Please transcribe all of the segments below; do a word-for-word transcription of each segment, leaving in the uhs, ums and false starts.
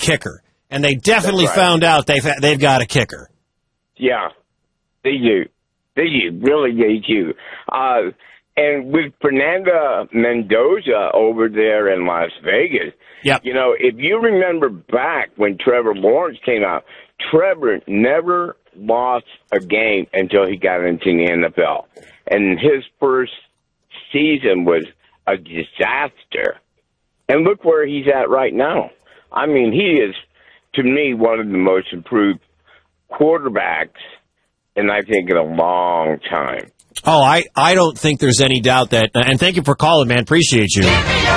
kicker. And they definitely right. found out they've, they've got a kicker. Yeah, they do. They do. Really, they do. Uh, and with Fernando Mendoza over there in Las Vegas, yep. you know, if you remember back when Trevor Lawrence came out, Trevor never lost a game until he got into the N F L. And his first season was a disaster. And look where he's at right now. I mean, he is, to me, one of the most improved quarterbacks, and I think in a long time. Oh, I, I don't think there's any doubt that, and thank you for calling, man. Appreciate you.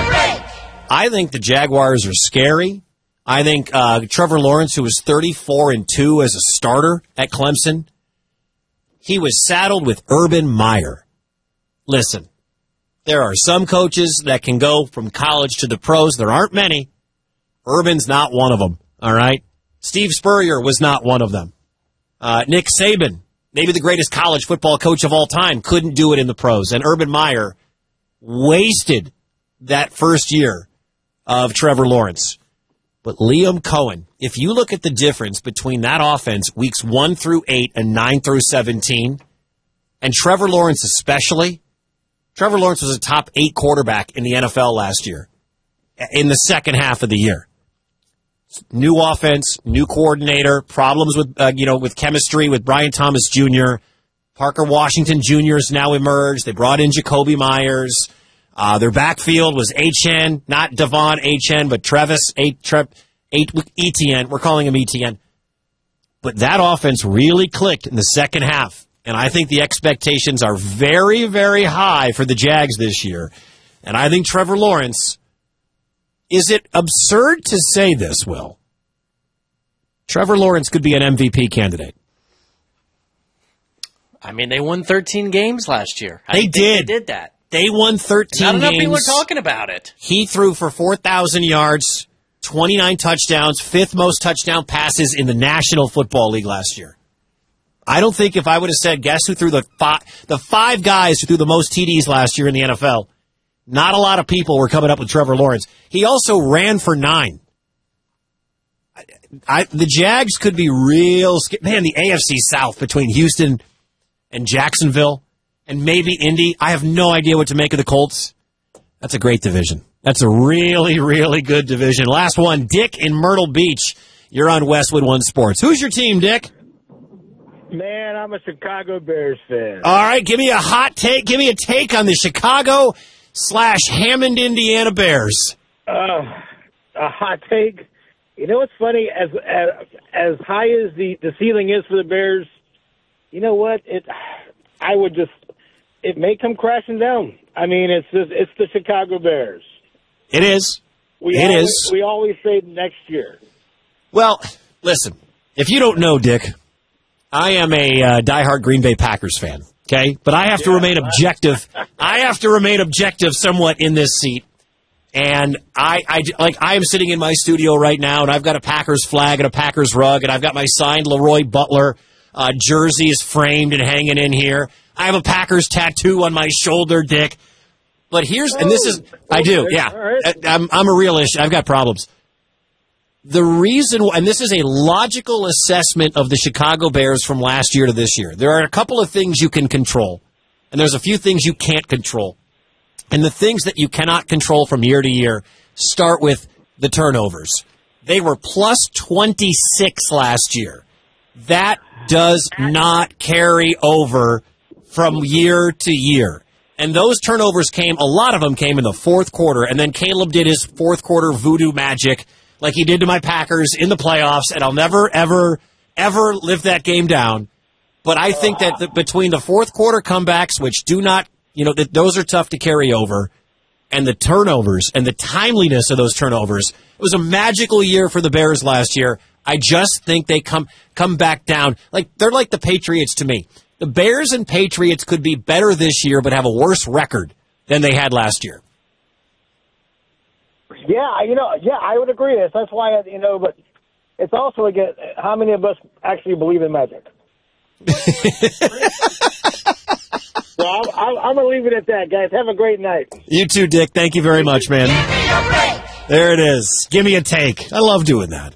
I think the Jaguars are scary. I think uh, Trevor Lawrence, who was thirty-four and two as a starter at Clemson, he was saddled with Urban Meyer. Listen, there are some coaches that can go from college to the pros. There aren't many. Urban's not one of them, all right? Steve Spurrier was not one of them. Uh, Nick Saban, maybe the greatest college football coach of all time, couldn't do it in the pros. And Urban Meyer wasted that first year of Trevor Lawrence. But Liam Cohen, if you look at the difference between that offense, weeks one through eight and nine through seventeen, and Trevor Lawrence especially, Trevor Lawrence was a top eight quarterback in the N F L last year, in the second half of the year. New offense, new coordinator, problems with uh, you know with chemistry with Brian Thomas Junior Parker Washington Junior has now emerged. They brought in Jacoby Myers. Uh, their backfield was Etienne, not Devon Etienne, but Travis Tre- Etienne. We're calling him Etienne. But that offense really clicked in the second half, and I think the expectations are very, very high for the Jags this year. And I think Trevor Lawrence. Is it absurd to say this, Will? Trevor Lawrence could be an M V P candidate. I mean, they won thirteen games last year. They did. They did that. They won thirteen Not enough games. people are talking about it. He threw for four thousand yards, twenty-nine touchdowns, fifth most touchdown passes in the National Football League last year. I don't think if I would have said, guess who threw the five, the five guys who threw the most T Ds last year in the N F L, not a lot of people were coming up with Trevor Lawrence. He also ran for nine. I, I, the Jags could be real scared. Man, the A F C South between Houston and Jacksonville and maybe Indy. I have no idea what to make of the Colts. That's a great division. That's a really, really good division. Last one, Dick in Myrtle Beach. You're on Westwood One Sports. Who's your team, Dick? Man, I'm a Chicago Bears fan. All right, give me a hot take. Give me a take on the Chicago slash Hammond, Indiana Bears. Uh, a hot take. You know what's funny? As as, as high as the, the ceiling is for the Bears, you know what? It I would just it may come crashing down. I mean, it's just, it's the Chicago Bears. It is. We it always, is. We always say next year. Well, listen. If you don't know, Dick, I am a uh, diehard Green Bay Packers fan. Okay, but I have to yeah, remain objective. I have to remain objective somewhat in this seat. And I, I, like, I am sitting in my studio right now, and I've got a Packers flag and a Packers rug, and I've got my signed Leroy Butler uh, jerseys framed and hanging in here. I have a Packers tattoo on my shoulder, Dick. But here's, and this is, I do, yeah. I'm, I'm a realist. I've got problems. The reason, and this is a logical assessment of the Chicago Bears from last year to this year. There are a couple of things you can control, and there's a few things you can't control. And the things that you cannot control from year to year start with the turnovers. They were plus twenty-six last year. That does not carry over from year to year. And those turnovers came, a lot of them came in the fourth quarter, and then Caleb did his fourth quarter voodoo magic like he did to my Packers in the playoffs, and I'll never, ever, ever live that game down. But I think that the, between the fourth quarter comebacks, which do not, you know, that those are tough to carry over, and the turnovers and the timeliness of those turnovers, it was a magical year for the Bears last year. I just think they come come back down. Like, they're like the Patriots to me. The Bears and Patriots could be better this year but have a worse record than they had last year. Yeah, you know, yeah, I would agree. That's that's why, you know, but it's also, again, how many of us actually believe in magic? So I'm, I'm, I'm going to leave it at that, guys. Have a great night. You too, Dick. Thank you very much, man. There it is. Give me a take. I love doing that.